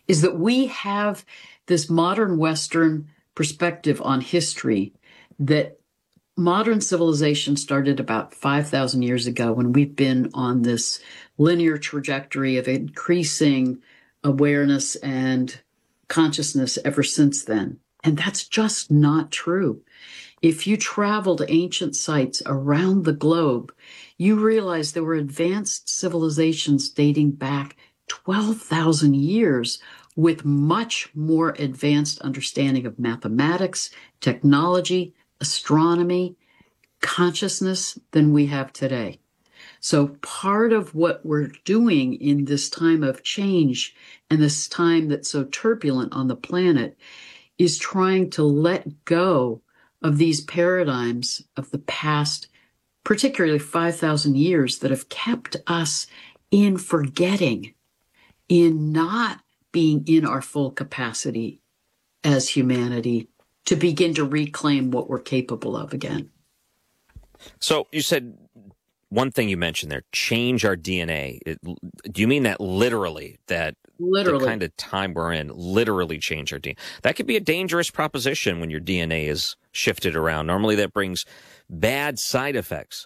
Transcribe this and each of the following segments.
is that we have this modern Western perspective on history that modern civilization started about 5,000 years ago, when we've been on this linear trajectory of increasing awareness and consciousness ever since then. And that's just not true. If you travel to ancient sites around the globe, you realize there were advanced civilizations dating back 12,000 years with much more advanced understanding of mathematics, technology, astronomy, consciousness than we have today. So part of what we're doing in this time of change and this time that's so turbulent on the planet is trying to let go of these paradigms of the past, particularly 5,000 years, that have kept us in forgetting, in not being in our full capacity as humanity to begin to reclaim what we're capable of again. So you said one thing you mentioned there, change our DNA. Do you mean that literally, that literally, the kind of time we're in, literally change our DNA? That could be a dangerous proposition when your DNA is shifted around. Normally that brings bad side effects.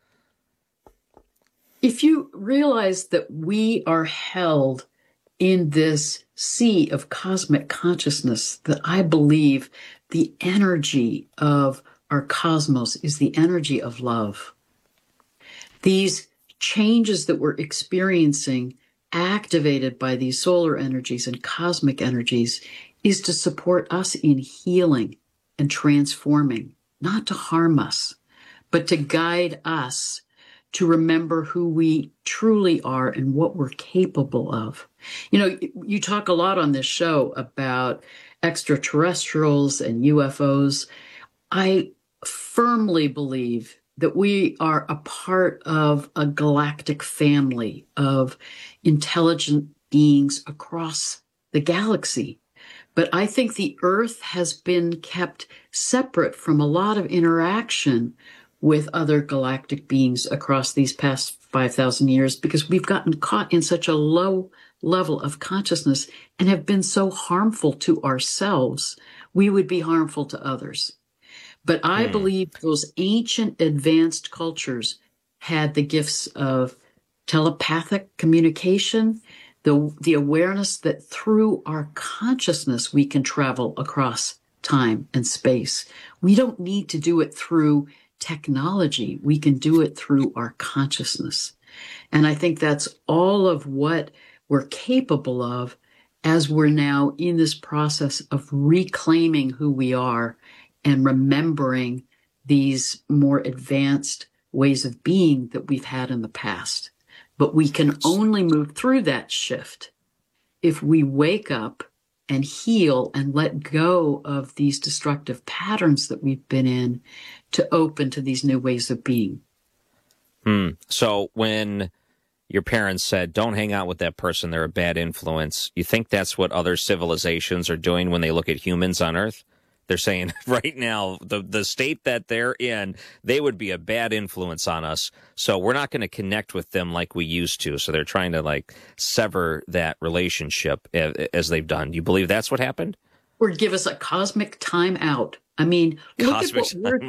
If you realize that we are held in this sea of cosmic consciousness, that I believe the energy of our cosmos is the energy of love. These changes that we're experiencing, activated by these solar energies and cosmic energies, is to support us in healing and transforming, not to harm us, but to guide us to remember who we truly are and what we're capable of. You know, you talk a lot on this show about extraterrestrials and UFOs. I firmly believe that we are a part of a galactic family of intelligent beings across the galaxy. But I think the Earth has been kept separate from a lot of interaction with other galactic beings across these past 5,000 years because we've gotten caught in such a low level of consciousness and have been so harmful to ourselves, we would be harmful to others. But I believe those ancient advanced cultures had the gifts of telepathic communication, the awareness that through our consciousness we can travel across time and space. We don't need to do it through technology. We can do it through our consciousness. And I think that's all of what we're capable of as we're now in this process of reclaiming who we are and remembering these more advanced ways of being that we've had in the past. But we can only move through that shift if we wake up and heal and let go of these destructive patterns that we've been in to open to these new ways of being. So when your parents said, don't hang out with that person, they're a bad influence, you think that's what other civilizations are doing when they look at humans on Earth? They're saying right now, the state that they're in, they would be a bad influence on us. So we're not going to connect with them like we used to. So they're trying to like sever that relationship as they've done. Do you believe that's what happened? Or give us a cosmic timeout. I mean, look at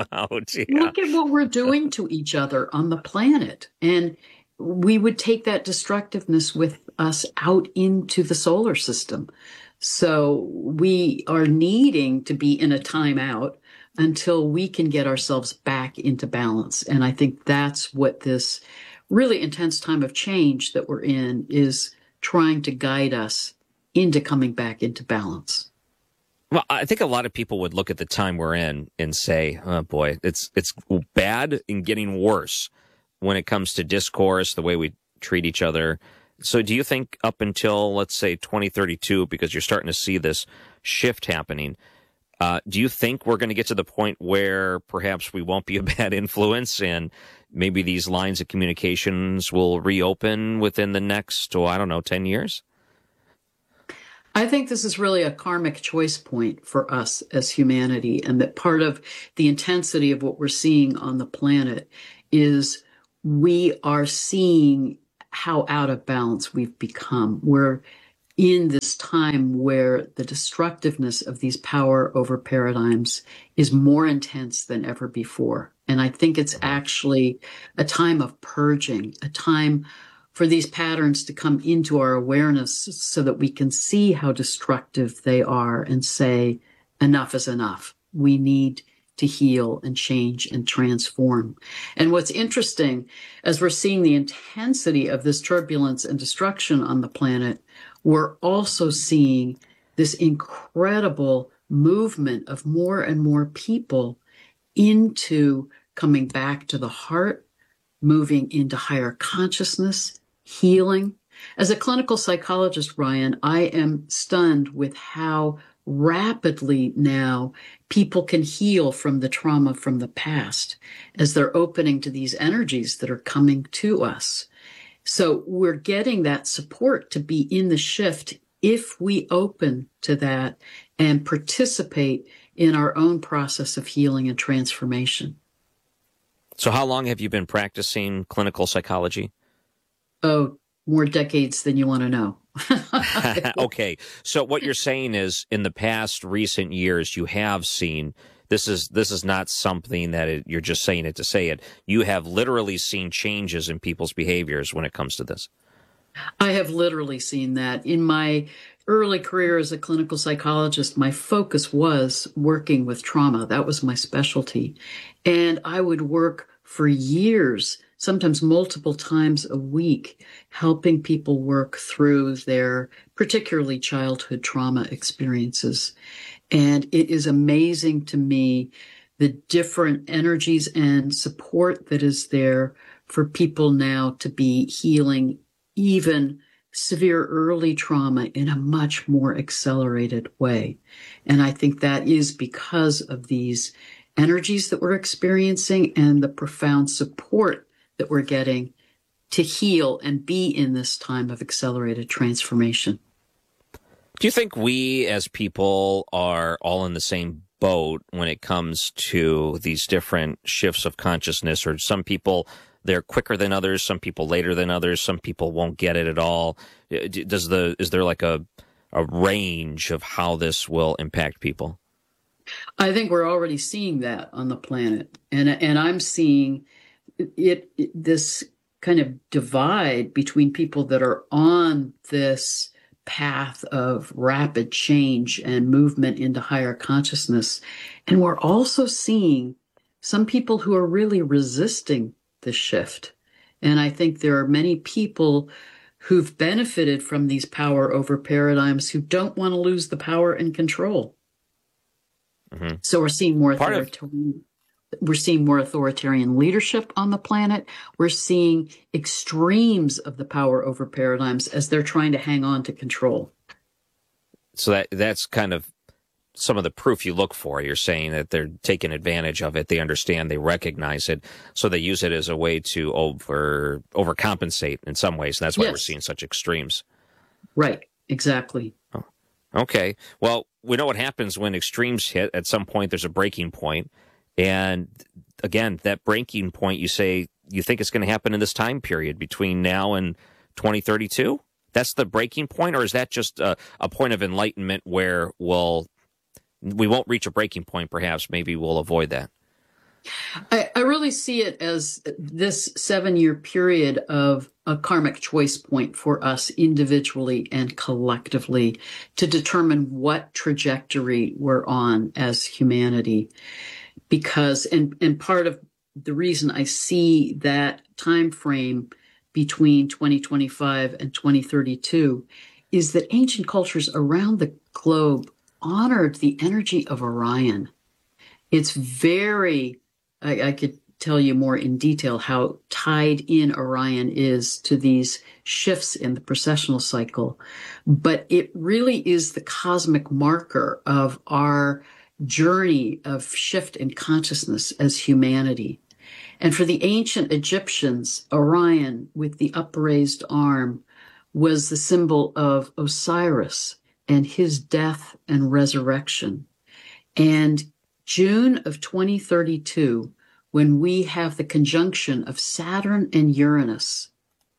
what we're doing to each other on the planet. And we would take that destructiveness with us out into the solar system. So we are needing to be in a timeout until we can get ourselves back into balance. And I think that's what this really intense time of change that we're in is trying to guide us into coming back into balance. Well, I think a lot of people would look at the time we're in and say, oh boy, it's bad and getting worse when it comes to discourse, the way we treat each other. So do you think up until, let's say, 2032, because you're starting to see this shift happening, do you think we're going to get to the point where perhaps we won't be a bad influence and maybe these lines of communications will reopen within the next, 10 years? I think this is really a karmic choice point for us as humanity, and that part of the intensity of what we're seeing on the planet is we are seeing how out of balance we've become. We're in this time time where the destructiveness of these power over paradigms is more intense than ever before. And I think it's actually a time of purging, a time for these patterns to come into our awareness so that we can see how destructive they are and say, enough is enough. We need to heal and change and transform. And what's interesting, as we're seeing the intensity of this turbulence and destruction on the planet, we're also seeing this incredible movement of more and more people into coming back to the heart, moving into higher consciousness, healing. As a clinical psychologist, Ryan, I am stunned with how rapidly now people can heal from the trauma from the past as they're opening to these energies that are coming to us. So we're getting that support to be in the shift if we open to that and participate in our own process of healing and transformation. So how long have you been practicing clinical psychology? Oh, more decades than you want to know. Okay. So what you're saying is in the past recent years, you have seen this is not something that you're just saying it to say it. You have literally seen changes in people's behaviors when it comes to this. I have literally seen that. In my early career as a clinical psychologist, my focus was working with trauma. That was my specialty. And I would work for years, sometimes multiple times a week, helping people work through their particularly childhood trauma experiences. And it is amazing to me the different energies and support that is there for people now to be healing even severe early trauma in a much more accelerated way. And I think that is because of these energies that we're experiencing and the profound support that we're getting to heal and be in this time of accelerated transformation. Do you think we as people are all in the same boat when it comes to these different shifts of consciousness, or some people they're quicker than others, some people later than others, some people won't get it at all? Is there like a range of how this will impact people? I think we're already seeing that on the planet, and I'm seeing this kind of divide between people that are on this path of rapid change and movement into higher consciousness, and we're also seeing some people who are really resisting the shift. And I think there are many people who've benefited from these power over paradigms who don't want to lose the power and control. Mm-hmm. So we're seeing more authoritarian leadership on the planet. We're seeing extremes of the power over paradigms as they're trying to hang on to control. So that's kind of some of the proof you look for. You're saying that they're taking advantage of it. They understand, they recognize it. So they use it as a way to overcompensate in some ways. And that's why We're seeing such extremes. Right. Exactly. Oh. Okay. Well, we know what happens when extremes hit. At some point, there's a breaking point. And again, that breaking point, you say, you think it's going to happen in this time period between now and 2032? That's the breaking point? Or is that just a point of enlightenment where we won't reach a breaking point, perhaps? Maybe we'll avoid that. I really see it as this 7-year period of a karmic choice point for us individually and collectively to determine what trajectory we're on as humanity. Because, and part of the reason I see that time frame between 2025 and 2032 is that ancient cultures around the globe honored the energy of Orion. It's very, I could tell you more in detail how tied in Orion is to these shifts in the precessional cycle, but it really is the cosmic marker of our journey of shift in consciousness as humanity. And for the ancient Egyptians, Orion with the upraised arm was the symbol of Osiris and his death and resurrection. And June of 2032, when we have the conjunction of Saturn and Uranus,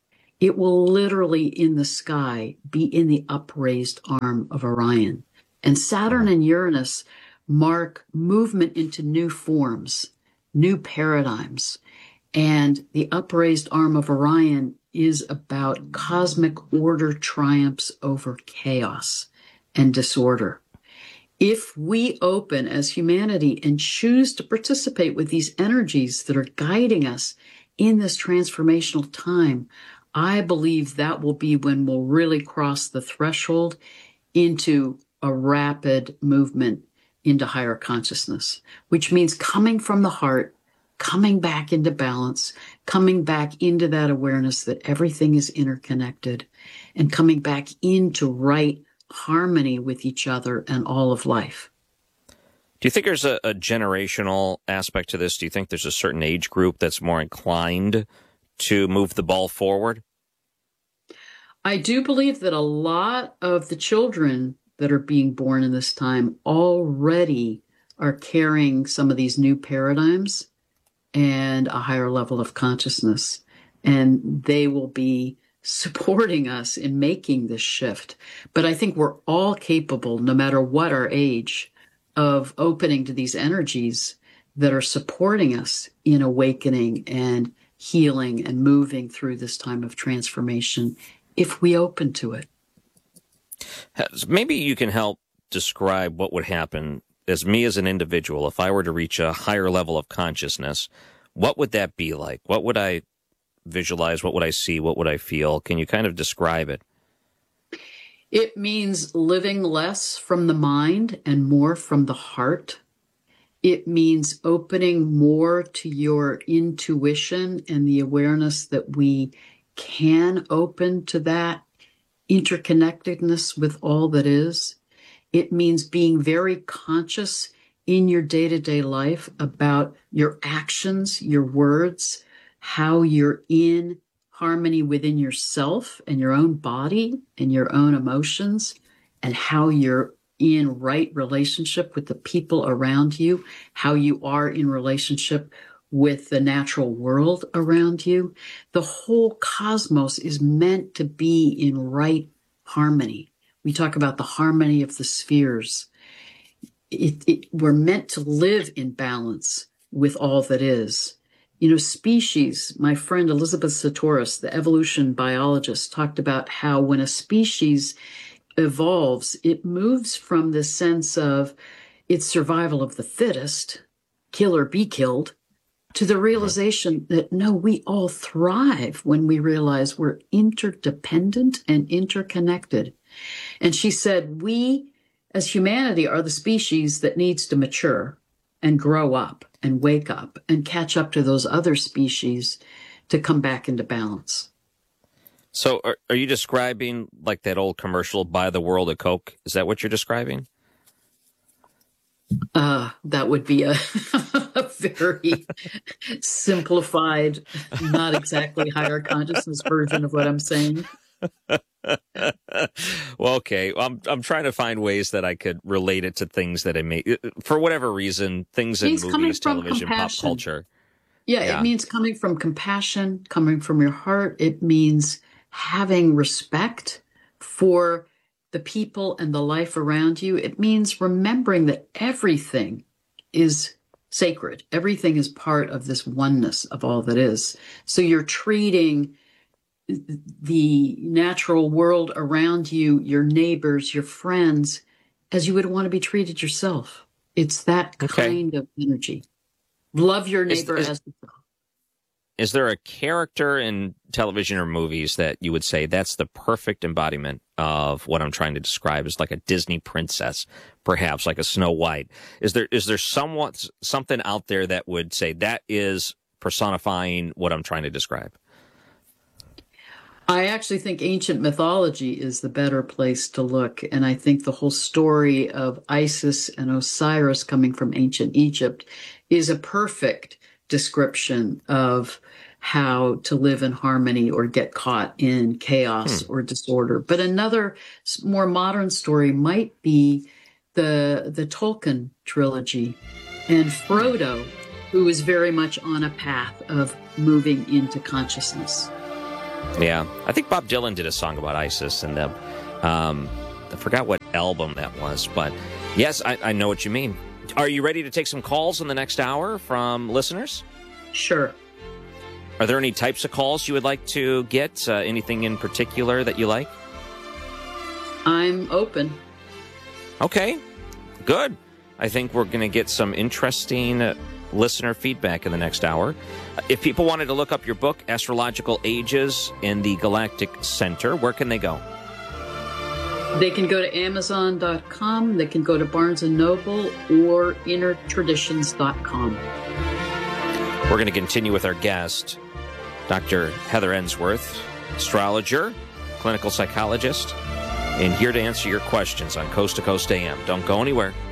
it will literally in the sky be in the upraised arm of Orion. And Saturn and Uranus mark movement into new forms, new paradigms. And the upraised arm of Orion is about cosmic order triumphs over chaos and disorder. If we open as humanity and choose to participate with these energies that are guiding us in this transformational time, I believe that will be when we'll really cross the threshold into a rapid movement into higher consciousness, which means coming from the heart, coming back into balance, coming back into that awareness that everything is interconnected, and coming back into right harmony with each other and all of life. Do you think there's a generational aspect to this? Do you think there's a certain age group that's more inclined to move the ball forward? I do believe that a lot of the children that are being born in this time already are carrying some of these new paradigms and a higher level of consciousness. And they will be supporting us in making this shift. But I think we're all capable, no matter what our age, of opening to these energies that are supporting us in awakening and healing and moving through this time of transformation if we open to it. Maybe you can help describe what would happen as me as an individual if I were to reach a higher level of consciousness. What would that be like? What would I visualize? What would I see? What would I feel? Can you kind of describe it? It means living less from the mind and more from the heart. It means opening more to your intuition and the awareness that we can open to that interconnectedness with all that is. It means being very conscious in your day-to-day life about your actions, your words, how you're in harmony within yourself and your own body and your own emotions, and how you're in right relationship with the people around you, how you are in relationship with the natural world around you. The whole cosmos is meant to be in right harmony. We talk about the harmony of the spheres. We're meant to live in balance with all that is. You know, species, my friend Elizabeth Sahtouris, the evolution biologist, talked about how when a species evolves, it moves from the sense of its survival of the fittest, kill or be killed, to the realization that, no, we all thrive when we realize we're interdependent and interconnected. And she said, we as humanity are the species that needs to mature and grow up and wake up and catch up to those other species to come back into balance. So are you describing like that old commercial, Buy the World a Coke? Is that what you're describing? That would be a very simplified, not exactly higher consciousness version of what I'm saying. Well, okay. I'm trying to find ways that I could relate it to things that I may, for whatever reason, things in movies, television, pop culture. Yeah, it means coming from compassion, coming from your heart. It means having respect for the people and the life around you. It means remembering that everything is sacred. Everything is part of this oneness of all that is. So you're treating the natural world around you, your neighbors, your friends, as you would want to be treated yourself. It's that kind of energy. Love your neighbor as yourself. Is there a character in television or movies that you would say that's the perfect embodiment of what I'm trying to describe as like a Disney princess, perhaps like a Snow White? Is there something out there that would say that is personifying what I'm trying to describe? I actually think ancient mythology is the better place to look. And I think the whole story of Isis and Osiris coming from ancient Egypt is a perfect description of how to live in harmony or get caught in chaos or disorder. But another more modern story might be the Tolkien trilogy and Frodo, who is very much on a path of moving into consciousness. Yeah, I think Bob Dylan did a song about ISIS, and I forgot what album that was. But yes, I know what you mean. Are you ready to take some calls in the next hour from listeners? Sure. Are there any types of calls you would like to get? Anything in particular that you like? I'm open. Okay, good. I think we're going to get some interesting listener feedback in the next hour. If people wanted to look up your book, Astrological Ages in the Galactic Center, where can they go? They can go to Amazon.com, they can go to Barnes & Noble, or InnerTraditions.com. We're going to continue with our guest, Dr. Heather Ensworth, astrologer, clinical psychologist, and here to answer your questions on Coast to Coast AM. Don't go anywhere.